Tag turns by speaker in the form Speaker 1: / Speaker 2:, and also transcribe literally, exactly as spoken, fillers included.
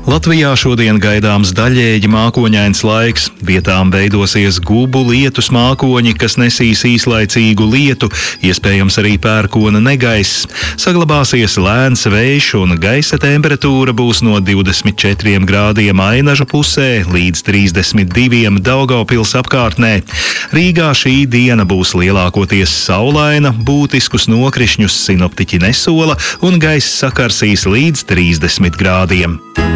Speaker 1: Latvijā šodien gaidāms daļēji mākoņains laiks. Vietām veidosies gubu lietus mākoņi, kas nesīs īslaicīgu lietu, iespējams arī pērkona negaiss. Saglabāsies lēns vējš un gaisa temperatūra būs no divdesmit četriem grādiem Ainažu pusē līdz trīsdesmit diviem Daugavpils apkārtnē. Rīgā šī diena būs lielākoties saulaina, būtiskus nokrišņus sinoptiķi nesola un gaiss sakarsīs līdz trīsdesmit grādiem.